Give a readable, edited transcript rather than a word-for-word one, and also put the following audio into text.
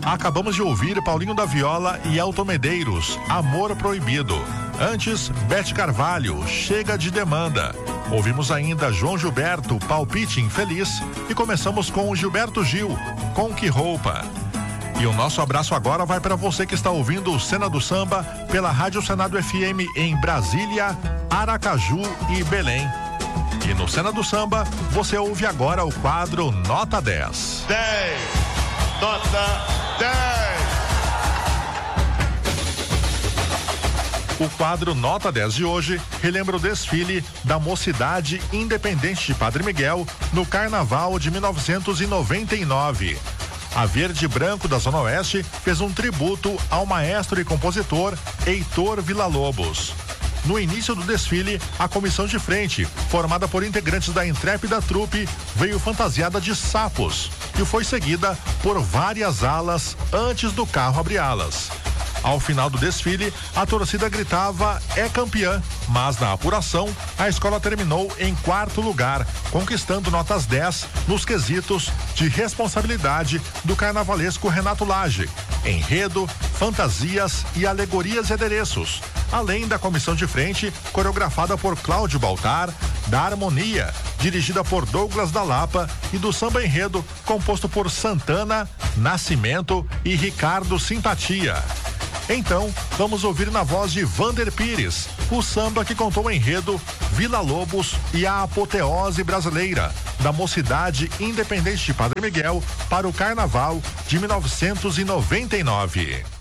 Acabamos de ouvir Paulinho da Viola e Elton Medeiros, Amor Proibido. Antes, Beth Carvalho, Chega de Demanda. Ouvimos ainda João Gilberto, Palpite Infeliz. E começamos com o Gilberto Gil, Com Que Roupa. E o nosso abraço agora vai para você que está ouvindo o Cena do Samba pela Rádio Senado FM em Brasília, Aracaju e Belém. E no Cena do Samba, você ouve agora o quadro Nota 10. 10. Nota 10. O quadro Nota 10 de hoje relembra o desfile da Mocidade Independente de Padre Miguel no Carnaval de 1999. A Verde e Branco da Zona Oeste fez um tributo ao maestro e compositor Heitor Villa-Lobos. No início do desfile, a comissão de frente, formada por integrantes da intrépida trupe, veio fantasiada de sapos e foi seguida por várias alas antes do carro abrir alas. Ao final do desfile, a torcida gritava "é campeã", mas na apuração, a escola terminou em 4º lugar, conquistando notas 10 nos quesitos de responsabilidade do carnavalesco Renato Lage, enredo, fantasias e alegorias e adereços, além da comissão de frente, coreografada por Cláudio Baltar, da Harmonia, dirigida por Douglas da Lapa, e do samba enredo, composto por Santana, Nascimento e Ricardo Simpatia. Então, vamos ouvir na voz de Vander Pires, o samba que contou o enredo Villa-Lobos e a apoteose brasileira da Mocidade Independente de Padre Miguel para o Carnaval de 1999.